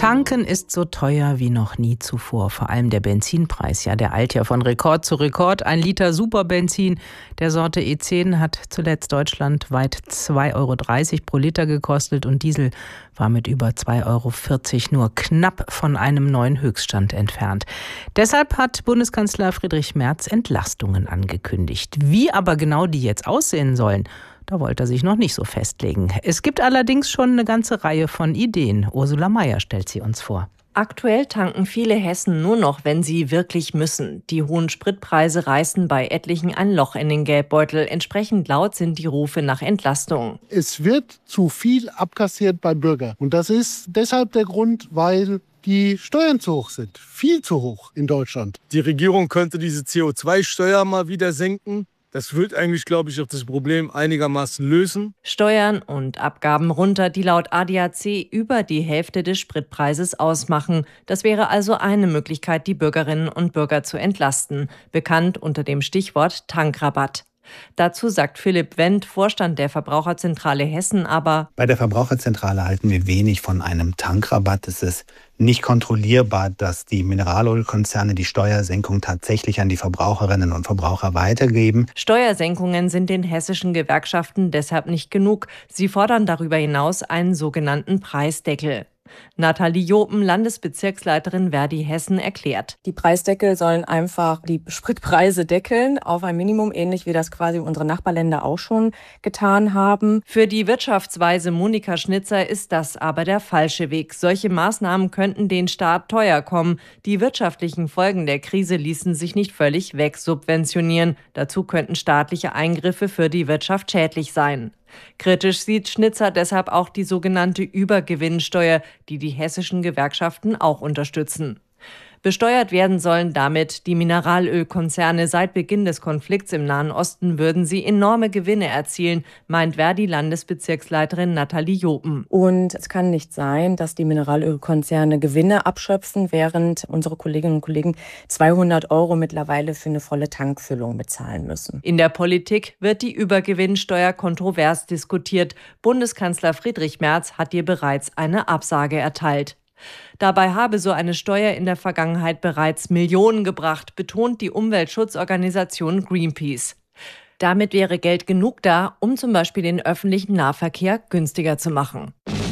Tanken ist so teuer wie noch nie zuvor. Vor allem der Benzinpreis, der eilt ja von Rekord zu Rekord. 1 Liter Superbenzin der Sorte E10 hat zuletzt deutschlandweit 2,30 € pro Liter gekostet und Diesel war mit über 2,40 € nur knapp von einem neuen Höchststand entfernt. Deshalb hat Bundeskanzler Friedrich Merz Entlastungen angekündigt. Wie aber genau die jetzt aussehen sollen, da wollte er sich noch nicht so festlegen. Es gibt allerdings schon eine ganze Reihe von Ideen. Ursula Mayer stellt sie uns vor. Aktuell tanken viele Hessen nur noch, wenn sie wirklich müssen. Die hohen Spritpreise reißen bei etlichen ein Loch in den Geldbeutel. Entsprechend laut sind die Rufe nach Entlastung. Es wird zu viel abkassiert beim Bürger. Und das ist deshalb der Grund, weil die Steuern zu hoch sind. Viel zu hoch in Deutschland. Die Regierung könnte diese CO2-Steuer mal wieder senken. Das wird eigentlich, glaube ich, auch das Problem einigermaßen lösen. Steuern und Abgaben runter, die laut ADAC über die Hälfte des Spritpreises ausmachen. Das wäre also eine Möglichkeit, die Bürgerinnen und Bürger zu entlasten. Bekannt unter dem Stichwort Tankrabatt. Dazu sagt Philipp Wendt, Vorstand der Verbraucherzentrale Hessen, aber: Bei der Verbraucherzentrale halten wir wenig von einem Tankrabatt. Es ist nicht kontrollierbar, dass die Mineralölkonzerne die Steuersenkung tatsächlich an die Verbraucherinnen und Verbraucher weitergeben. Steuersenkungen sind den hessischen Gewerkschaften deshalb nicht genug. Sie fordern darüber hinaus einen sogenannten Preisdeckel. Nathalie Jopen, Landesbezirksleiterin Verdi Hessen, erklärt: Die Preisdeckel sollen einfach die Spritpreise deckeln auf ein Minimum, ähnlich wie das quasi unsere Nachbarländer auch schon getan haben. Für die Wirtschaftsweise Monika Schnitzer ist das aber der falsche Weg. Solche Maßnahmen könnten den Staat teuer kommen. Die wirtschaftlichen Folgen der Krise ließen sich nicht völlig wegsubventionieren. Dazu könnten staatliche Eingriffe für die Wirtschaft schädlich sein. Kritisch sieht Schnitzer deshalb auch die sogenannte Übergewinnsteuer, die die hessischen Gewerkschaften auch unterstützen. Besteuert werden sollen damit die Mineralölkonzerne. Seit Beginn des Konflikts im Nahen Osten würden sie enorme Gewinne erzielen, meint Verdi-Landesbezirksleiterin Nathalie Jopen. Und es kann nicht sein, dass die Mineralölkonzerne Gewinne abschöpfen, während unsere Kolleginnen und Kollegen 200 € mittlerweile für eine volle Tankfüllung bezahlen müssen. In der Politik wird die Übergewinnsteuer kontrovers diskutiert. Bundeskanzler Friedrich Merz hat ihr bereits eine Absage erteilt. Dabei habe so eine Steuer in der Vergangenheit bereits Millionen gebracht, betont die Umweltschutzorganisation Greenpeace. Damit wäre Geld genug da, um zum Beispiel den öffentlichen Nahverkehr günstiger zu machen.